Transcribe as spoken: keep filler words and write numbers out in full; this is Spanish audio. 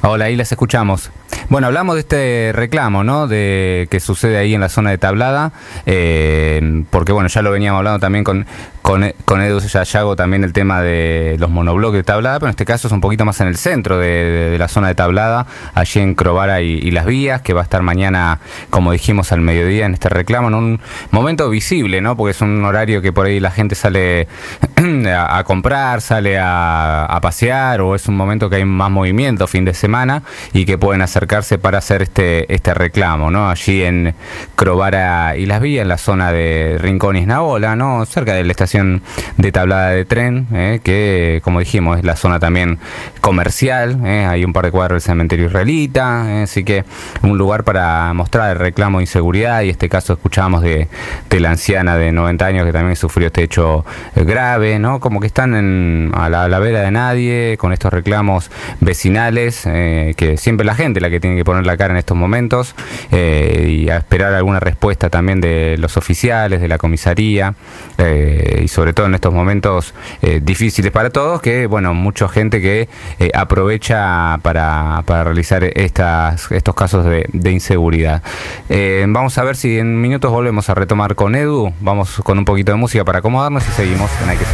Hola, ahí les escuchamos. Bueno, hablamos de este reclamo, ¿no? De que sucede ahí en la zona de Tablada, eh, porque bueno, ya lo veníamos hablando también con, con, con Edu Sayago, también el tema de los monobloques de Tablada, pero en este caso es un poquito más en el centro de, de, de la zona de Tablada, allí en Crovara y, y Las Vías, que va a estar mañana, como dijimos, al mediodía en este reclamo, en un momento visible, ¿no? Porque es un horario que por ahí la gente sale a, a comprar, sale a, a pasear, o es un momento que hay más movimiento fin de semana y que pueden acercarse para hacer este este reclamo, ¿no? Allí en Crovara y Las Vías, en la zona de Rincón y Esnaola, ¿no? Cerca de la estación de Tablada de tren, ¿eh? Que, como dijimos, es la zona también comercial, ¿eh? Hay un par de cuadros del cementerio israelita, ¿eh? Así que un lugar para mostrar el reclamo de inseguridad, y este caso escuchábamos de, de la anciana de noventa años que también sufrió este hecho grave, ¿no? Como que están en, a, la, a la vera de nadie con estos reclamos vecinales, eh, que siempre la gente la que tiene que poner la cara en estos momentos, eh, y a esperar alguna respuesta también de los oficiales, de la comisaría, eh, y sobre todo en estos momentos eh, difíciles para todos, que bueno, mucha gente que eh, aprovecha para, para realizar estas, estos casos de, de inseguridad. Eh, vamos a ver si en minutos volvemos a retomar con Edu, vamos con un poquito de música para acomodarnos y seguimos en Hay que